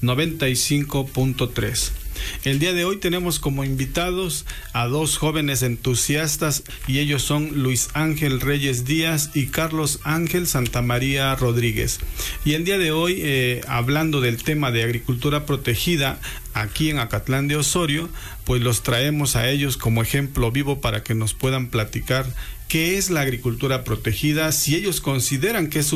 95.3. El día de hoy tenemos como invitados a dos jóvenes entusiastas y ellos son Luis Ángel Reyes Díaz y Carlos Ángel Santamaría Rodríguez. Y el día de hoy, hablando del tema de agricultura protegida aquí en Acatlán de Osorio, pues los traemos a ellos como ejemplo vivo para que nos puedan platicar qué es la agricultura protegida, si ellos consideran que es